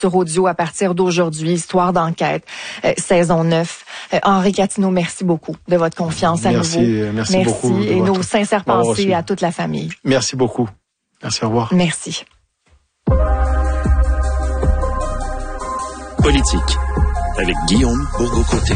sur audio à partir d'aujourd'hui, Histoire d'enquête, saison 9. Henri Cattineau, merci beaucoup de votre confiance à nouveau. Merci beaucoup. Et nos sincères pensées à toute la famille. Merci beaucoup. Merci, au revoir. Merci. Politique, avec Guillaume Bourgault-Côté.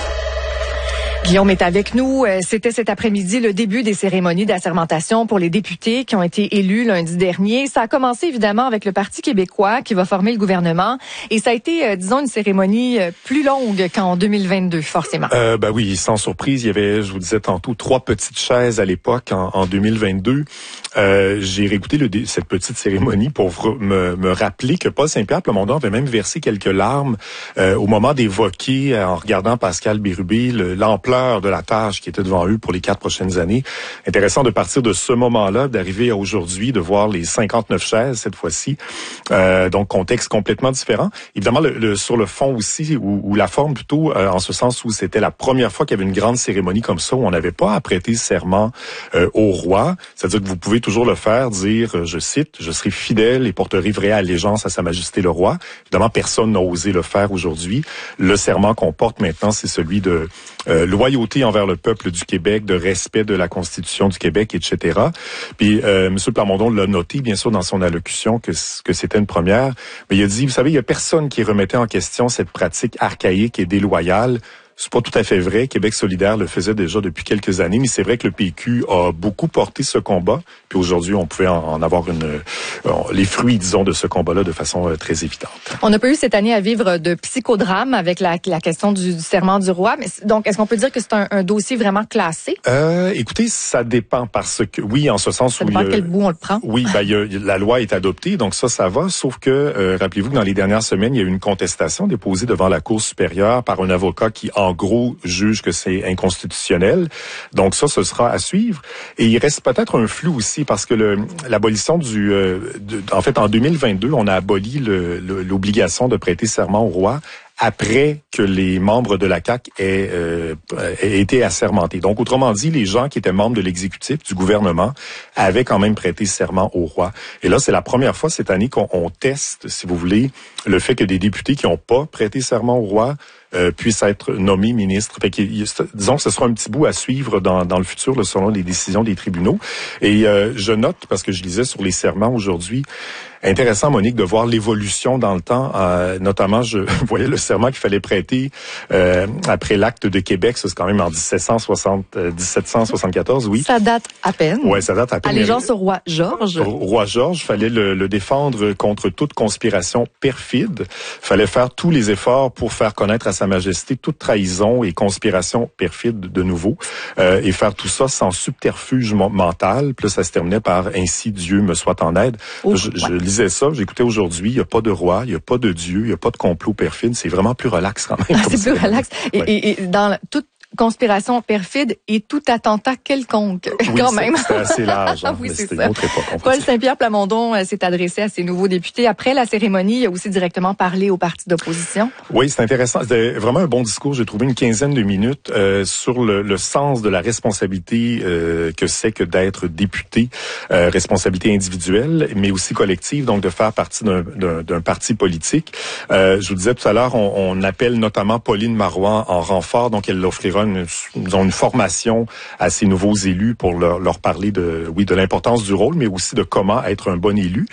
Guillaume est avec nous. C'était cet après-midi le début des cérémonies d'assermentation pour les députés qui ont été élus lundi dernier. Ça a commencé évidemment avec le Parti québécois qui va former le gouvernement. Et ça a été, disons, une cérémonie plus longue qu'en 2022, forcément. Oui, sans surprise, il y avait, je vous disais tantôt, 3 petites chaises à l'époque en 2022. J'ai réécouté cette petite cérémonie pour me rappeler que Paul Saint-Pierre Plamondon avait même versé quelques larmes au moment d'évoquer, en regardant Pascal Bérubé, l'ampleur de la tâche qui était devant eux pour les 4 prochaines années. Intéressant de partir de ce moment-là, d'arriver à aujourd'hui, de voir les 59 chaises cette fois-ci. Donc, contexte complètement différent. Évidemment, sur le fond aussi, ou la forme plutôt, en ce sens où c'était la première fois qu'il y avait une grande cérémonie comme ça, où on n'avait pas à prêter serment au roi. C'est-à-dire que vous pouvez toujours le faire, dire, je cite, « Je serai fidèle et porterai vraie allégeance à Sa Majesté le Roi ». Évidemment, personne n'a osé le faire aujourd'hui. Le serment qu'on porte maintenant, c'est celui de loyauté envers le peuple du Québec, de respect de la Constitution du Québec, etc. Puis M. Plamondon l'a noté, bien sûr, dans son allocution que c'était une première. Mais il a dit, vous savez, il y a personne qui remettait en question cette pratique archaïque et déloyale. C'est pas tout à fait vrai. Québec solidaire le faisait déjà depuis quelques années, mais c'est vrai que le PQ a beaucoup porté ce combat. Puis aujourd'hui, on pouvait en avoir les fruits, disons, de ce combat-là de façon très évidente. On n'a pas eu cette année à vivre de psychodrame avec la question du serment du roi. Mais donc, est-ce qu'on peut dire que c'est un dossier vraiment classé? Écoutez, ça dépend parce que, oui, en ce sens ça dépend quel bout on le prend. Oui, la loi est adoptée, donc ça va. Sauf que, rappelez-vous que dans les dernières semaines, il y a eu une contestation déposée devant la Cour supérieure par un avocat qui, en gros, juge que c'est inconstitutionnel. Donc ça, ce sera à suivre. Et il reste peut-être un flou aussi parce que l'abolition en fait, en 2022, on a aboli l'obligation de prêter serment au roi après que les membres de la CAQ aient été assermentés. Donc, autrement dit, les gens qui étaient membres de l'exécutif, du gouvernement, avaient quand même prêté serment au roi. Et là, c'est la première fois cette année qu'on teste, si vous voulez, le fait que des députés qui n'ont pas prêté serment au roi puissent être nommés ministres. Fait que, disons que ce sera un petit bout à suivre dans le futur, là, selon les décisions des tribunaux. Et je note, parce que je lisais sur les serments aujourd'hui, intéressant, Monique, de voir l'évolution dans le temps. Notamment, je voyais le serment qu'il fallait prêter après l'acte de Québec. Ça, c'est quand même en 1774, oui. Ça date à peine. Oui, ça date à peine. Allégeance au roi Georges. Au roi Georges, fallait le défendre contre toute conspiration perfide. Fallait faire tous les efforts pour faire connaître à Sa Majesté toute trahison et conspiration perfide de nouveau. Et faire tout ça sans subterfuge mental. Puis là, ça se terminait par « Ainsi Dieu me soit en aide ». Je lisais ça, j'écoutais aujourd'hui, il n'y a pas de roi, il n'y a pas de Dieu, il n'y a pas de complot perfide. C'est vraiment plus relax quand même. C'est plus relax. Et dans toute conspiration perfide et tout attentat quelconque, quand même. C'était assez large. Hein, oui, c'est c'était ça. une autre époque. Paul Saint-Pierre Plamondon s'est adressé à ses nouveaux députés. Après la cérémonie, il a aussi directement parlé aux partis d'opposition. Oui, c'est intéressant. C'était vraiment un bon discours. J'ai trouvé une 15aine de minutes sur le sens de la responsabilité que c'est que d'être député. Responsabilité individuelle, mais aussi collective, donc de faire partie d'un parti politique. Je vous disais tout à l'heure, on appelle notamment Pauline Marois en renfort, donc elle offrira une formation à ces nouveaux élus pour leur parler de l'importance du rôle, mais aussi de comment être un bon élu.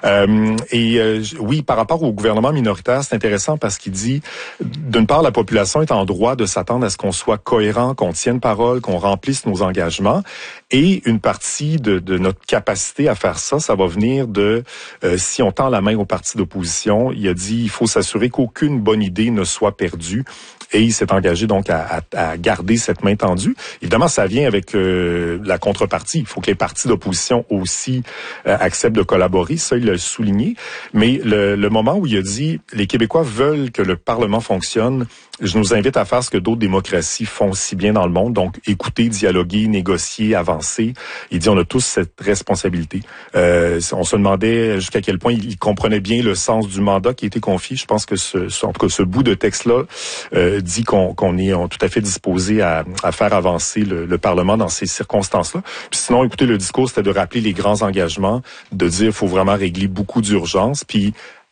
Oui, par rapport au gouvernement minoritaire, c'est intéressant parce qu'il dit, d'une part, la population est en droit de s'attendre à ce qu'on soit cohérent, qu'on tienne parole, qu'on remplisse nos engagements, et une partie de notre capacité à faire ça, ça va venir de, si on tend la main aux partis d'opposition, il a dit, il faut s'assurer qu'aucune bonne idée ne soit perdue. Et il s'est engagé donc à garder cette main tendue. Évidemment, ça vient avec la contrepartie. Il faut que les partis d'opposition aussi acceptent de collaborer. Ça, il l'a souligné. Mais le moment où il a dit « Les Québécois veulent que le Parlement fonctionne », je nous invite à faire ce que d'autres démocraties font si bien dans le monde. Donc, écouter, dialoguer, négocier, avancer. Il dit on a tous cette responsabilité. On se demandait jusqu'à quel point il comprenait bien le sens du mandat qui a été confié. Je pense que en tout cas, ce bout de texte-là dit qu'on est tout à fait disposé à faire avancer le Parlement dans ces circonstances-là. Puis sinon, écoutez, le discours, c'était de rappeler les grands engagements, de dire qu'il faut vraiment régler beaucoup d'urgences, puis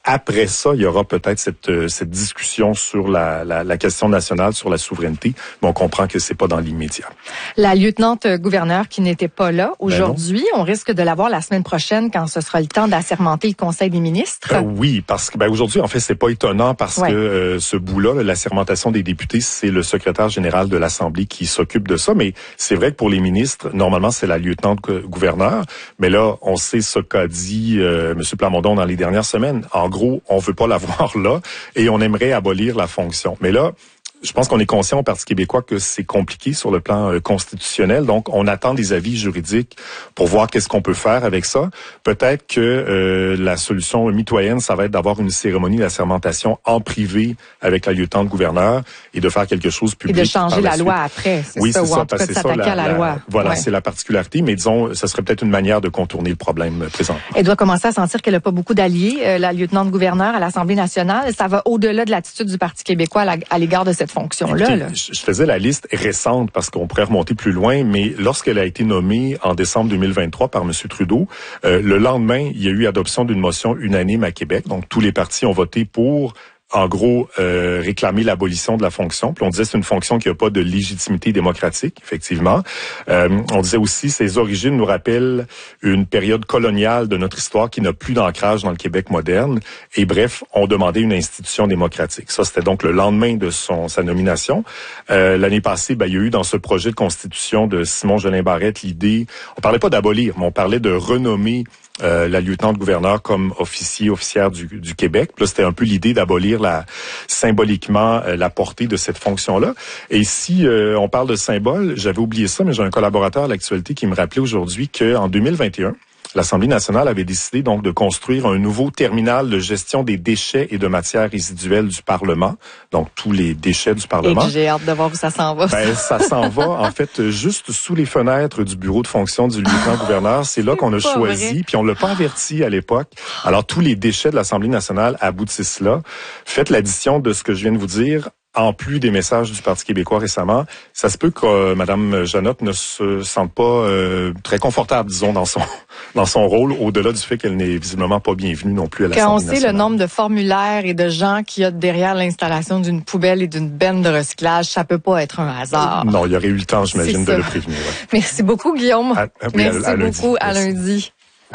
Après ça, il y aura peut-être cette discussion sur la question nationale, sur la souveraineté, mais on comprend que c'est pas dans l'immédiat. La lieutenant-gouverneure qui n'était pas là aujourd'hui, on risque de la voir la semaine prochaine quand ce sera le temps d'assermenter le Conseil des ministres. Oui, parce que aujourd'hui, en fait, c'est pas étonnant parce que ce bout-là, l'assermentation des députés, c'est le secrétaire général de l'Assemblée qui s'occupe de ça. Mais c'est vrai que pour les ministres, normalement, c'est la lieutenant-gouverneure. Mais là, on sait ce qu'a dit M. Plamondon dans les dernières semaines. En gros, on veut pas l'avoir là et on aimerait abolir la fonction. Mais là, je pense qu'on est conscient au Parti québécois que c'est compliqué sur le plan constitutionnel. Donc, on attend des avis juridiques pour voir qu'est-ce qu'on peut faire avec ça. Peut-être que la solution mitoyenne, ça va être d'avoir une cérémonie d'assermentation en privé avec la lieutenant-gouverneure et de faire quelque chose public. Et de changer la loi après, oui, ça, c'est ou ça, en tout cas de s'attaquer à la loi. Voilà, c'est la particularité, mais disons, ça serait peut-être une manière de contourner le problème présent. Elle doit commencer à sentir qu'elle n'a pas beaucoup d'alliés, la lieutenant-gouverneure à l'Assemblée nationale. Ça va au-delà de l'attitude du Parti québécois à l'égard de cette fonction-là. Écoutez, je faisais la liste récente parce qu'on pourrait remonter plus loin, mais lorsqu'elle a été nommée en décembre 2023 par M. Trudeau, le lendemain, il y a eu adoption d'une motion unanime à Québec. Donc, tous les partis ont voté pour, en gros, réclamer l'abolition de la fonction. Puis on disait c'est une fonction qui n'a pas de légitimité démocratique, effectivement. On disait aussi ses origines nous rappellent une période coloniale de notre histoire qui n'a plus d'ancrage dans le Québec moderne. Et bref, on demandait une institution démocratique. Ça, c'était donc le lendemain de sa nomination. L'année passée, il y a eu dans ce projet de constitution de Simon Jolin Barrette l'idée, on parlait pas d'abolir, mais on parlait de renommer la lieutenant-gouverneure comme officière du Québec. Puis là, c'était un peu l'idée d'abolir symboliquement la portée de cette fonction-là. Et si on parle de symbole, j'avais oublié ça, mais j'ai un collaborateur à l'actualité qui me rappelait aujourd'hui qu'en 2021, l'Assemblée nationale avait décidé donc de construire un nouveau terminal de gestion des déchets et de matières résiduelles du Parlement. Donc, tous les déchets du Parlement. Et j'ai hâte de voir où ça s'en va. Ça s'en va, en fait, juste sous les fenêtres du bureau de fonction du lieutenant-gouverneur. C'est là qu'on a choisi, puis on l'a pas averti à l'époque. Alors, tous les déchets de l'Assemblée nationale aboutissent là. Faites l'addition de ce que je viens de vous dire. En plus des messages du Parti québécois récemment, ça se peut que Mme Janotte ne se sente pas très confortable, disons, dans son rôle, au-delà du fait qu'elle n'est visiblement pas bienvenue non plus à l'Assemblée nationale. Quand on sait le nombre de formulaires et de gens qu'il y a derrière l'installation d'une poubelle et d'une benne de recyclage, ça peut pas être un hasard. Non, il y aurait eu le temps, j'imagine, de le prévenir. Ouais. Merci beaucoup, Guillaume. Merci beaucoup. À lundi.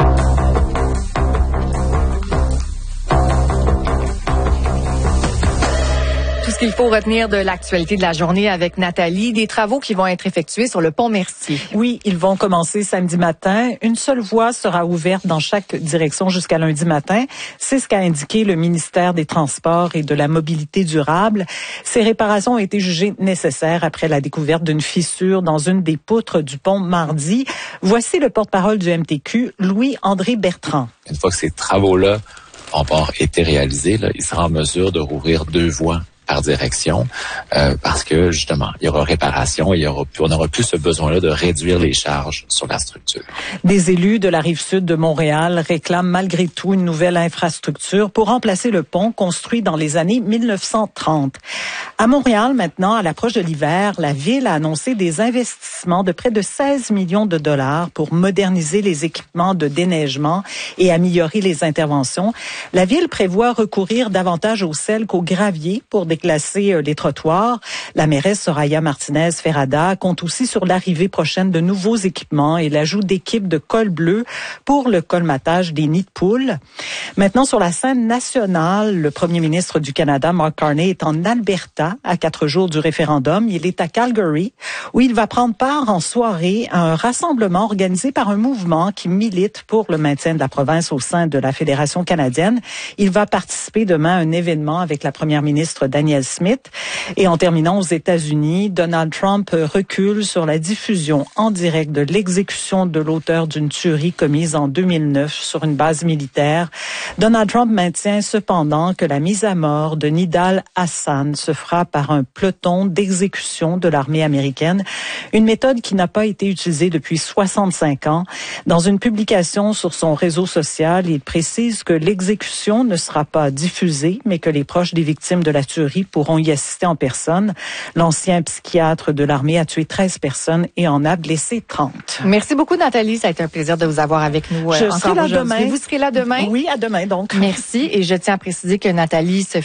Tout ce qu'il faut retenir de l'actualité de la journée avec Nathalie, des travaux qui vont être effectués sur le pont Mercier. Oui, ils vont commencer samedi matin. Une seule voie sera ouverte dans chaque direction jusqu'à lundi matin. C'est ce qu'a indiqué le ministère des Transports et de la Mobilité durable. Ces réparations ont été jugées nécessaires après la découverte d'une fissure dans une des poutres du pont mardi. Voici le porte-parole du MTQ, Louis-André Bertrand. Une fois que ces travaux-là ont été réalisés, il sera en mesure de rouvrir 2 voies par direction, parce que justement, il y aura réparation et on n'aura plus ce besoin-là de réduire les charges sur la structure. Des élus de la Rive-Sud de Montréal réclament malgré tout une nouvelle infrastructure pour remplacer le pont construit dans les années 1930. À Montréal, maintenant, à l'approche de l'hiver, la ville a annoncé des investissements de près de 16 millions de dollars pour moderniser les équipements de déneigement et améliorer les interventions. La ville prévoit recourir davantage au sel qu'au gravier pour déclasser les trottoirs. La mairesse Soraya Martinez-Ferrada compte aussi sur l'arrivée prochaine de nouveaux équipements et l'ajout d'équipes de col bleu pour le colmatage des nids de poules. Maintenant, sur la scène nationale, le premier ministre du Canada, Mark Carney, est en Alberta à 4 jours du référendum. Il est à Calgary où il va prendre part en soirée à un rassemblement organisé par un mouvement qui milite pour le maintien de la province au sein de la Fédération canadienne. Il va participer demain à un événement avec la première ministre Danielle Smith. Et en terminant aux États-Unis, Donald Trump recule sur la diffusion en direct de l'exécution de l'auteur d'une tuerie commise en 2009 sur une base militaire. Donald Trump maintient cependant que la mise à mort de Nidal Hassan se fera par un peloton d'exécution de l'armée américaine, une méthode qui n'a pas été utilisée depuis 65 ans. Dans une publication sur son réseau social, il précise que l'exécution ne sera pas diffusée, mais que les proches des victimes de la tuerie d'infanterie pourront y assister en personne. L'ancien psychiatre de l'armée a tué 13 personnes et en a blessé 30. Merci beaucoup, Nathalie. Ça a été un plaisir de vous avoir avec nous Je encore serai là aujourd'hui. demain. Vous serez là demain? Oui, à demain donc. Merci. Et je tiens à préciser que Nathalie se